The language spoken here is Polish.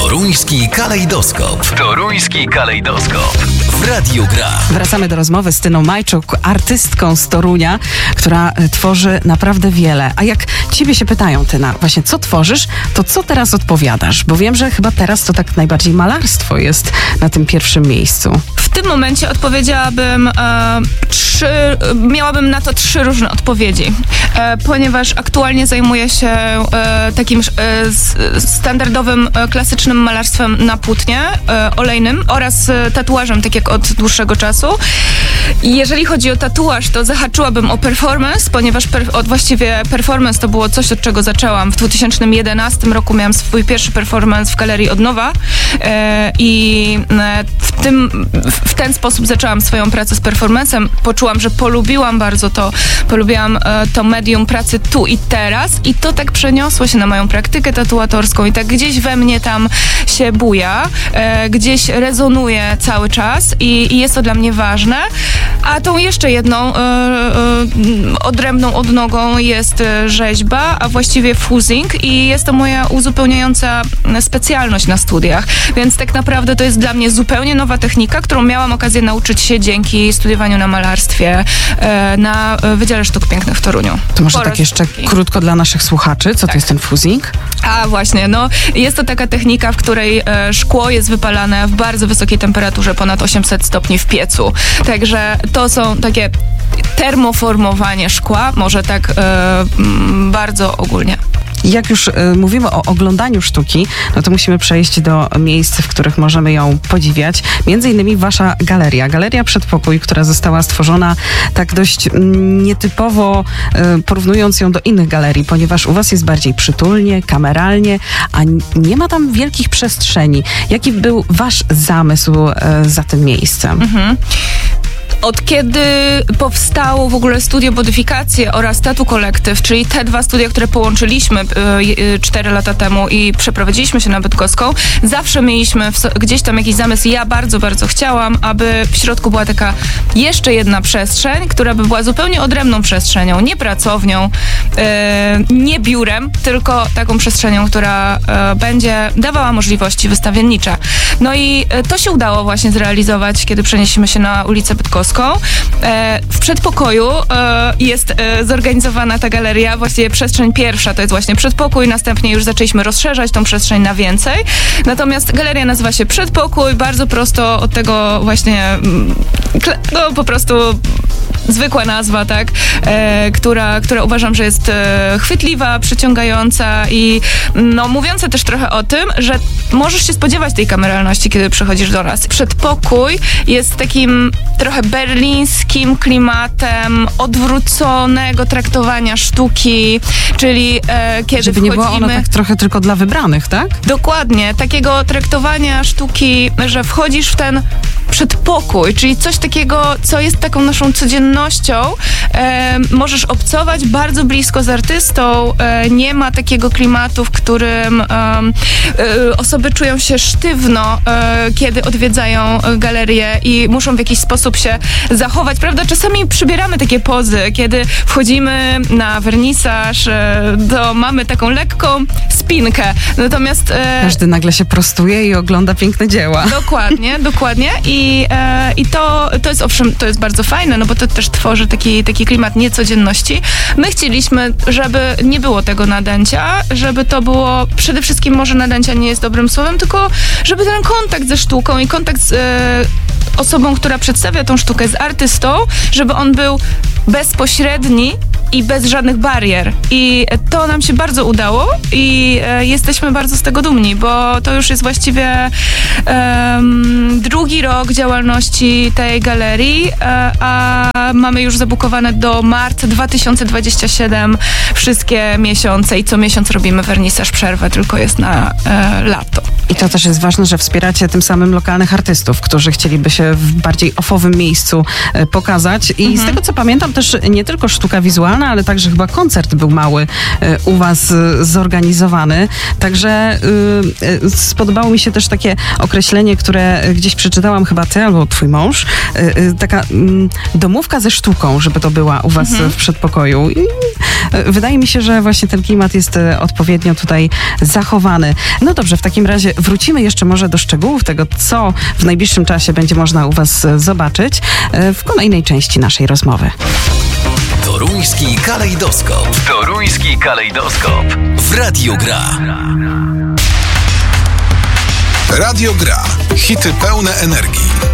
Toruński kalejdoskop. Toruński kalejdoskop. W Radiu Gra. Wracamy do rozmowy z Tyną Majczuk, artystką z Torunia, która tworzy naprawdę wiele. A jak ciebie się pytają, Tyna, właśnie co tworzysz, to co teraz odpowiadasz? Bo wiem, że chyba teraz to tak najbardziej malarstwo jest na tym pierwszym miejscu. W tym momencie odpowiedziałabym miałabym na to 3 różne odpowiedzi, ponieważ aktualnie zajmuję się takim standardowym, klasycznym malarstwem na płótnie olejnym oraz tatuażem, tak jak od dłuższego czasu. I jeżeli chodzi o tatuaż, to zahaczyłabym o performance, ponieważ właściwie performance to było coś, od czego zaczęłam. W 2011 roku miałam swój pierwszy performance w Galerii Odnowa i w ten sposób zaczęłam swoją pracę z performancem. Poczułam, że polubiłam bardzo to medium pracy tu i teraz i to tak przeniosło się na moją praktykę tatuatorską i tak gdzieś we mnie tam się buja, gdzieś rezonuje cały czas i jest to dla mnie ważne. A tą jeszcze jedną odrębną odnogą jest rzeźba, a właściwie fusing i jest to moja uzupełniająca specjalność na studiach. Więc tak naprawdę to jest dla mnie zupełnie nowa technika, którą miałam okazję nauczyć się dzięki studiowaniu na malarstwie na Wydziale Sztuk Pięknych w Toruniu. To może tak jeszcze krótko dla naszych słuchaczy, co to jest ten fusing? A właśnie, jest to taka technika, w której szkło jest wypalane w bardzo wysokiej temperaturze, ponad 800 stopni w piecu. Także to są takie termoformowanie szkła, może tak bardzo ogólnie. Jak już mówimy o oglądaniu sztuki, no to musimy przejść do miejsc, w których możemy ją podziwiać. Między innymi wasza galeria. Galeria Przedpokój, która została stworzona tak dość nietypowo, porównując ją do innych galerii, ponieważ u was jest bardziej przytulnie, kameralnie, a nie ma tam wielkich przestrzeni. Jaki był wasz zamysł za tym miejscem? Od kiedy powstało w ogóle Studio Bodyfikacje oraz Tattoo Collective, czyli te 2 studia, które połączyliśmy 4 lata temu i przeprowadziliśmy się na Bydgoską, zawsze mieliśmy gdzieś tam jakiś zamysł. Ja bardzo, bardzo chciałam, aby w środku była taka jeszcze jedna przestrzeń, która by była zupełnie odrębną przestrzenią, nie pracownią, nie biurem, tylko taką przestrzenią, która będzie dawała możliwości wystawiennicze. No i to się udało właśnie zrealizować, kiedy przenieśliśmy się na ulicę Bydgoską. W przedpokoju jest zorganizowana ta galeria, właściwie przestrzeń pierwsza to jest właśnie przedpokój, następnie już zaczęliśmy rozszerzać tą przestrzeń na więcej. Natomiast galeria nazywa się Przedpokój, bardzo prosto od tego właśnie, po prostu zwykła nazwa, tak, która uważam, że jest chwytliwa, przyciągająca i mówiąca też trochę o tym, że możesz się spodziewać tej kameralności, kiedy przychodzisz do nas. Przedpokój jest takim trochę berlińskim klimatem odwróconego traktowania sztuki, czyli kiedy żeby nie była ona tak trochę tylko dla wybranych, tak? Dokładnie. Takiego traktowania sztuki, że wchodzisz w ten przedpokój, czyli coś takiego, co jest taką naszą codziennością. Możesz obcować bardzo blisko z artystą. Nie ma takiego klimatu, w którym osoby czują się sztywno, kiedy odwiedzają galerię i muszą w jakiś sposób się zachować, prawda? Czasami przybieramy takie pozy, kiedy wchodzimy na wernisaż, to mamy taką lekką spinkę. Natomiast każdy nagle się prostuje i ogląda piękne dzieła. Dokładnie. I to jest owszem, to jest bardzo fajne, no bo to też tworzy taki klimat niecodzienności. My chcieliśmy, żeby nie było tego nadęcia, żeby to było, przede wszystkim może nadęcia nie jest dobrym słowem, tylko żeby ten kontakt ze sztuką i kontakt z osobą, która przedstawia tą sztukę, z artystą, żeby on był bezpośredni i bez żadnych barier. I to nam się bardzo udało i jesteśmy bardzo z tego dumni, bo to już jest właściwie drugi rok działalności tej galerii, a mamy już zabukowane do marca 2027 wszystkie miesiące i co miesiąc robimy wernisaż, przerwę tylko jest na lato. I to też jest ważne, że wspieracie tym samym lokalnych artystów, którzy chcieliby się w bardziej offowym miejscu pokazać. I z tego, co pamiętam, też nie tylko sztuka wizualna, teatralna, ale także chyba koncert był mały u was zorganizowany. Także spodobało mi się też takie określenie, które gdzieś przeczytałam, chyba ty albo twój mąż. Taka domówka ze sztuką, żeby to była u was w przedpokoju. I wydaje mi się, że właśnie ten klimat jest odpowiednio tutaj zachowany. No dobrze, w takim razie wrócimy jeszcze może do szczegółów tego, co w najbliższym czasie będzie można u was zobaczyć w kolejnej części naszej rozmowy. Toruński kalejdoskop. Toruński kalejdoskop. W Radiu Gra. Radio Gra. Hity pełne energii.